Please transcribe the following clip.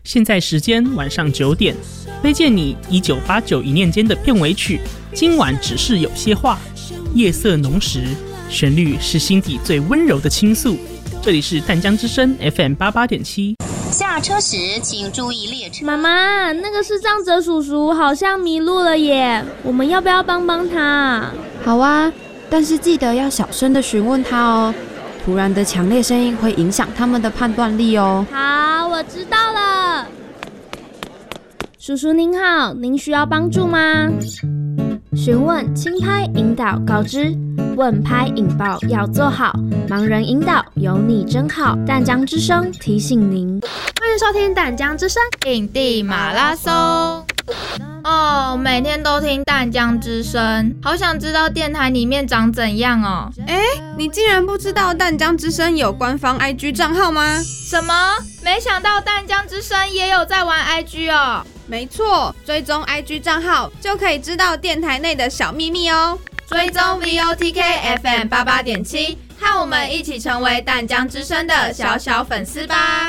现在时间晚上9点，推荐你1989一念间的片尾曲《今晚只是有些话》，夜色浓时，旋律是心底最温柔的倾诉。这里是淡江之声 FM 88.7。 下车时请注意列车。 妈妈，那个视障者叔叔好像迷路了耶，我们要不要帮帮他？ 好啊，但是记得要小声的询问他哦，突然的强烈声音会影响他们的判断力哦。 好，我知道了。叔叔您好，您需要帮助吗？询问、轻拍、引导、告知，问拍引爆要做好，盲人引导有你真好。淡江之声提醒您，欢迎收听淡江之声影帝马拉松。哦，每天都听淡江之声，好想知道电台里面长怎样哦。 你竟然不知道淡江之声有官方 IG 账号吗？ 什么？没想到淡江之声也有在玩 IG 哦。 没错，追踪 IG 账号就可以知道电台内的小秘密哦。 追踪 VOTK FM 88.7，和我们一起成为淡江之声的小小粉丝吧。